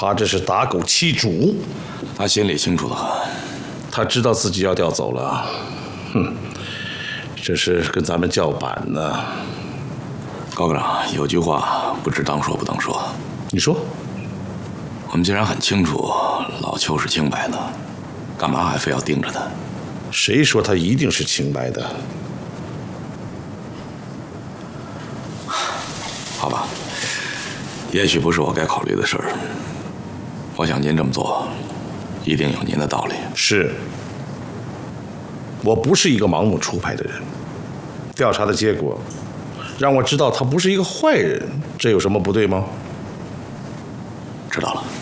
他这是打狗欺主， 他心里清楚得很。 他知道自己要调走了，这是跟咱们叫板呢。 高科长，有句话不知当说不当说。 你说， 我们既然很清楚老邱是清白的，干嘛还非要盯着他？ 谁说他一定是清白的？ 好吧，也许不是我该考虑的事儿。我想您这么做，一定有您的道理。 是，我不是一个盲目出牌的人。调查的结果让我知道他不是一个坏人，这有什么不对吗？ 知道了。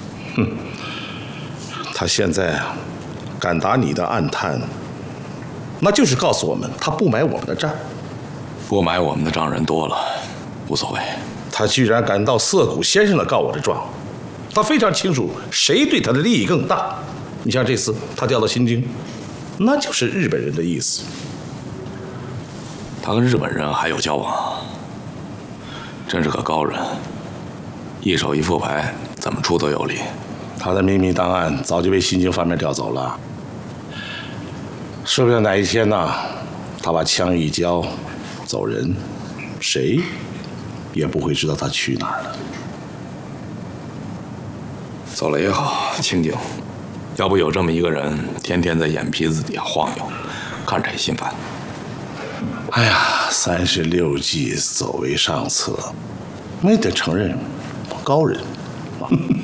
他现在敢打你的暗探，那就是告诉我们他不买我们的账。 不买我们的账人多了，无所谓。 他居然敢到涩谷先生的告我的状，他非常清楚谁对他的利益更大。你像这次他调到新京，那就是日本人的意思。 他跟日本人还有交往，真是个高人，一手一副牌，怎么出都有理。 他的秘密档案早就被新京方面调走了，说不定哪一天呢，他把枪一交，走人，谁也不会知道他去哪儿了。 走了也好，清静。要不有这么一个人，天天在眼皮子底下晃悠，看着也心烦。 哎呀，36计走为上策，没得承认，高人。